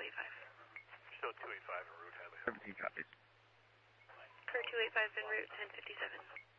285. Still 285 en route, Hadley. 17 copies. Per 285 en route, 1057.